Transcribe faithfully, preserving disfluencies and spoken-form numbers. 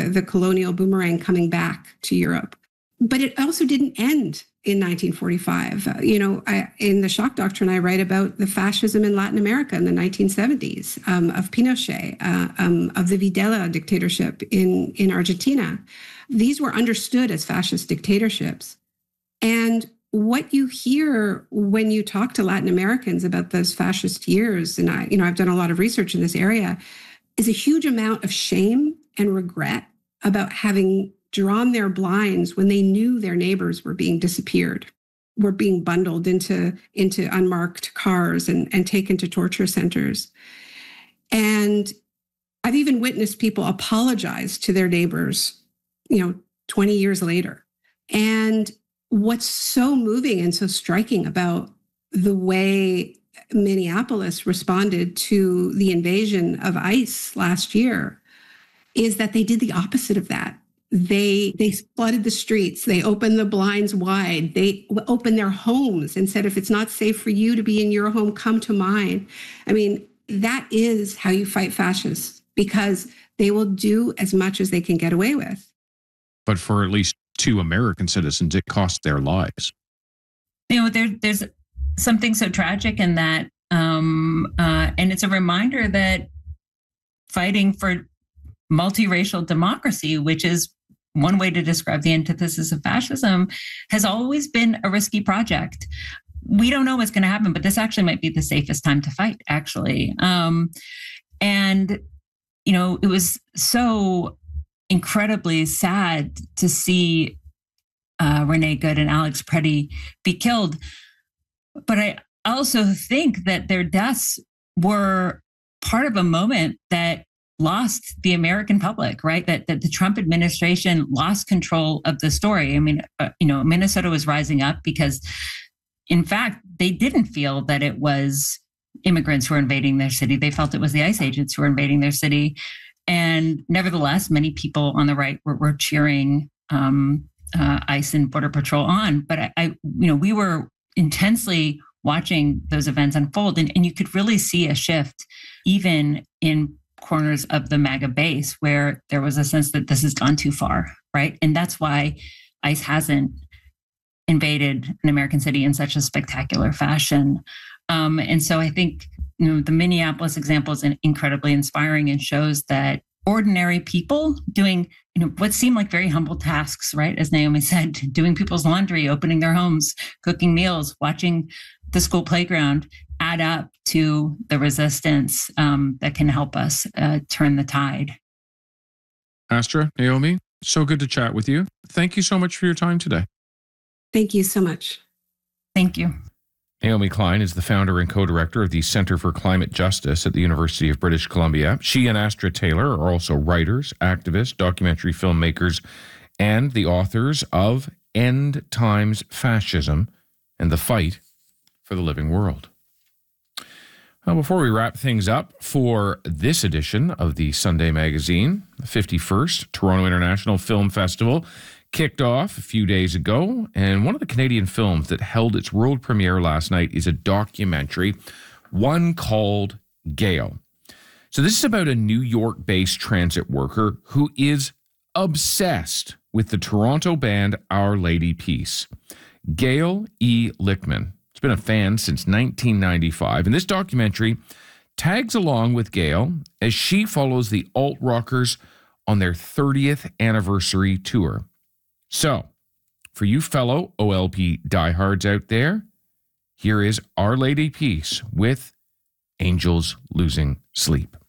the, the colonial boomerang coming back to Europe. But it also didn't end in nineteen forty-five. Uh, you know, I, in the shock doctrine, I write about the fascism in Latin America in the nineteen seventies, um, of Pinochet, uh, um, of the Videla dictatorship in, in Argentina. These were understood as fascist dictatorships. And what you hear when you talk to Latin Americans about those fascist years, and I, you know, I've done a lot of research in this area, is a huge amount of shame and regret about having drawn their blinds when they knew their neighbors were being disappeared, were being bundled into, into unmarked cars and, and taken to torture centers. And I've even witnessed people apologize to their neighbors, you know, twenty years later. And what's so moving and so striking about the way Minneapolis responded to the invasion of ICE last year is that they did the opposite of that. They they flooded the streets. They opened the blinds wide. They opened their homes and said, if it's not safe for you to be in your home, come to mine. I mean, that is how you fight fascists, because they will do as much as they can get away with. But for at least two American citizens, it cost their lives. You know, there, there's something so tragic in that. Um, uh, and it's a reminder that fighting for multiracial democracy, which is one way to describe the antithesis of fascism, has always been a risky project. We don't know what's going to happen, but this actually might be the safest time to fight, actually. Um, and, you know, it was so incredibly sad to see uh, Renee Good and Alex Preddy be killed. But I also think that their deaths were part of a moment that lost the American public, right? That, that the Trump administration lost control of the story. I mean, uh, you know, Minnesota was rising up because, in fact, they didn't feel that it was immigrants who were invading their city. They felt it was the ICE agents who were invading their city. And nevertheless, many people on the right were, were cheering um, uh, ICE and Border Patrol on. But I, I, you know, we were intensely watching those events unfold, and, and you could really see a shift even in corners of the MAGA base where there was a sense that this has gone too far, right? And that's why ICE hasn't invaded an American city in such a spectacular fashion. Um, and so I think, you know, the Minneapolis example is incredibly inspiring and shows that ordinary people doing, you know, what seemed like very humble tasks, right? As Naomi said, doing people's laundry, opening their homes, cooking meals, watching the school playground, add up to the resistance um, that can help us uh, turn the tide. Astra, Naomi, so good to chat with you. Thank you so much for your time today. Thank you so much. Thank you. Naomi Klein is the founder and co-director of the Center for Climate Justice at the University of British Columbia. She and Astra Taylor are also writers, activists, documentary filmmakers, and the authors of End Times Fascism and the Fight for the Living World. Well, before we wrap things up for this edition of the Sunday Magazine, the fifty-first Toronto International Film Festival kicked off a few days ago, and one of the Canadian films that held its world premiere last night is a documentary, one called Gail. So this is about a New York-based transit worker who is obsessed with the Toronto band Our Lady Peace. Gail E. Lichtman has been a fan since nineteen ninety-five, and this documentary tags along with Gail as she follows the alt-rockers on their thirtieth anniversary tour. So, for you fellow O L P diehards out there, here is Our Lady Peace with Angels Losing Sleep.